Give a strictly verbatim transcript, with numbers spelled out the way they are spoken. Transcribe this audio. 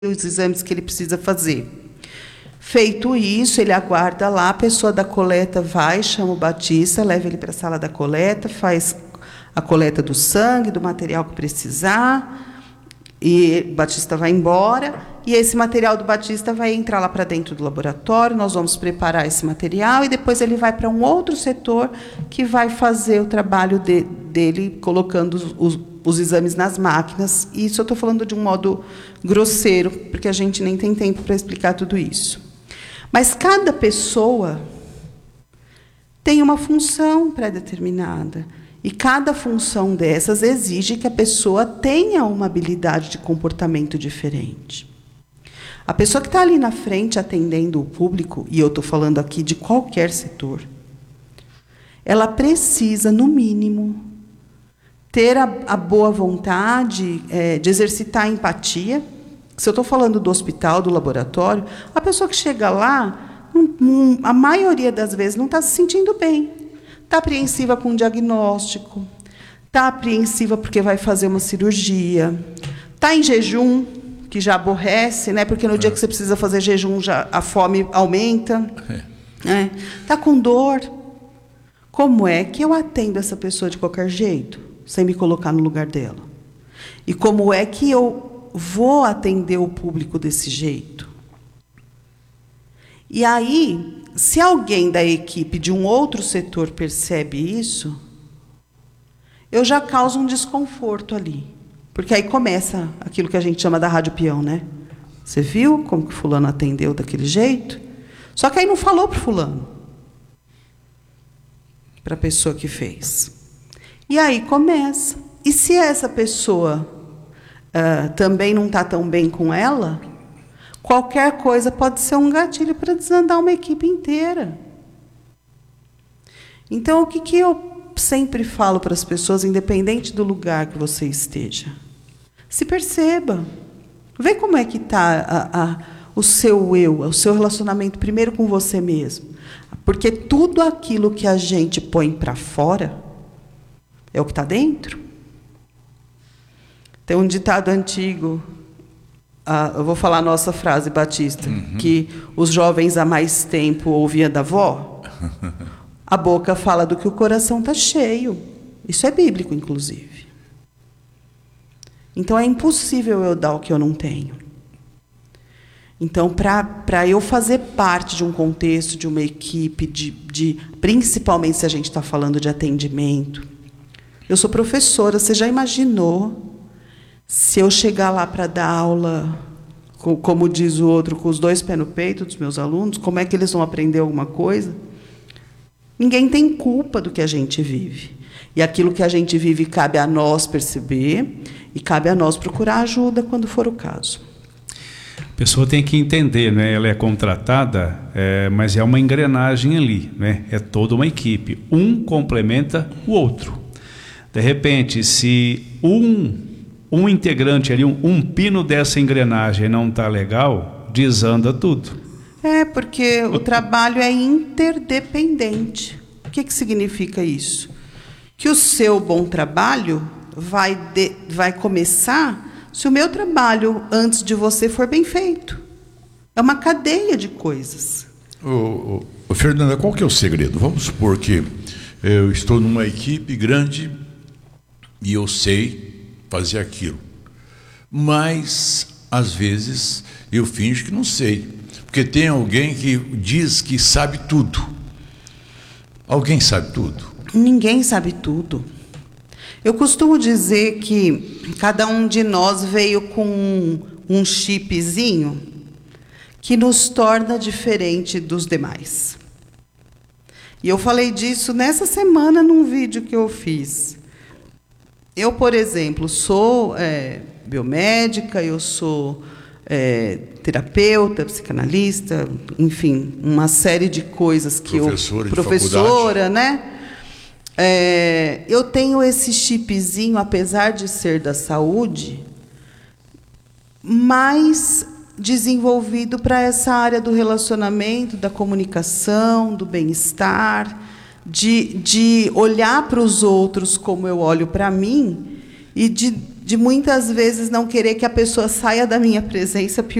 os exames que ele precisa fazer. Feito isso, ele aguarda lá, a pessoa da coleta vai, chama o Batista, leva ele para a sala da coleta, faz a coleta do sangue, do material que precisar, e o Batista vai embora, e esse material do Batista vai entrar lá para dentro do laboratório, nós vamos preparar esse material, e depois ele vai para um outro setor que vai fazer o trabalho de, dele, colocando os, os, os exames nas máquinas. E isso eu estou falando de um modo grosseiro, porque a gente nem tem tempo para explicar tudo isso. Mas cada pessoa tem uma função pré-determinada. E cada função dessas exige que a pessoa tenha uma habilidade de comportamento diferente. A pessoa que está ali na frente atendendo o público, e eu estou falando aqui de qualquer setor, ela precisa, no mínimo, ter a, a boa vontade é, de exercitar a empatia. Se eu estou falando do hospital, do laboratório, a pessoa que chega lá, não, não, a maioria das vezes não está se sentindo bem. Está apreensiva com o diagnóstico, está apreensiva porque vai fazer uma cirurgia, está em jejum, que já aborrece, né? Porque no é. dia que você precisa fazer jejum, já a fome aumenta. É. Né? Está com dor. Como é que eu atendo essa pessoa de qualquer jeito, sem me colocar no lugar dela? E como é que eu vou atender o público desse jeito? E aí, se alguém da equipe de um outro setor percebe isso, eu já causo um desconforto ali. Porque aí começa aquilo que a gente chama da rádio peão, né? Você viu como que fulano atendeu daquele jeito? Só que aí não falou para o fulano, para a pessoa que fez. E aí começa. E se essa pessoa uh, também não está tão bem com ela, qualquer coisa pode ser um gatilho para desandar uma equipe inteira. Então, o que, que eu sempre falo para as pessoas, independente do lugar que você esteja? Se perceba. Vê como é que está o seu eu, o seu relacionamento primeiro com você mesmo. Porque tudo aquilo que a gente põe para fora é o que está dentro. Tem um ditado antigo... Ah, eu vou falar a nossa frase, Batista, uhum. que os jovens há mais tempo ouviam da avó. A boca fala do que o coração está cheio. Isso é bíblico, inclusive. Então, é impossível eu dar o que eu não tenho. Então, para eu fazer parte de um contexto, de uma equipe, de, de, principalmente se a gente está falando de atendimento, eu sou professora, você já imaginou se eu chegar lá para dar aula, como diz o outro, com os dois pés no peito dos meus alunos, como é que eles vão aprender alguma coisa? Ninguém tem culpa do que a gente vive. E aquilo que a gente vive cabe a nós perceber e cabe a nós procurar ajuda quando for o caso. A pessoa tem que entender, né? Ela é contratada, é, mas é uma engrenagem ali, né? É toda uma equipe. Um complementa o outro. De repente, se um... um integrante ali, um, um pino dessa engrenagem não está legal, desanda tudo. É, porque o trabalho é interdependente. O que, que significa isso? Que o seu bom trabalho vai, de, vai começar se o meu trabalho antes de você for bem feito. É uma cadeia de coisas. Ô, ô, Fernanda, qual que é o segredo? Vamos supor que eu estou numa equipe grande e eu sei fazer aquilo, mas às vezes eu finjo que não sei, porque tem alguém que diz que sabe tudo. Alguém sabe tudo? Ninguém sabe tudo. Eu costumo dizer que cada um de nós veio com um, um chipzinho que nos torna diferente dos demais. E eu falei disso nessa semana num vídeo que eu fiz. Eu, por exemplo, sou é, biomédica, eu sou é, terapeuta, psicanalista, enfim, uma série de coisas que professora eu... Professora, né? É, eu tenho esse chipzinho, apesar de ser da saúde, mais desenvolvido para essa área do relacionamento, da comunicação, do bem-estar, de, de olhar para os outros como eu olho para mim e de de muitas vezes não querer que a pessoa saia da minha presença